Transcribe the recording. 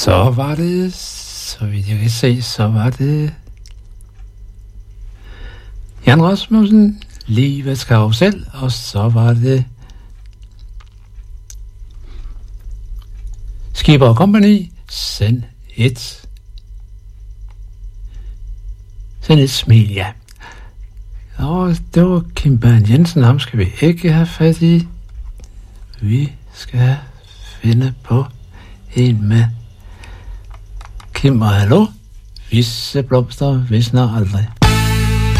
Så var det, så vidt jeg kan se, så var det Jan Rasmussen, Livets Karusel, og så var det Skipper & Company, send et smil, ja. Og det var Kim Bern Jensen, ham skal vi ikke have fat i. Vi skal finde på en med Kim og Hallo. Visse blomster visner aldrig.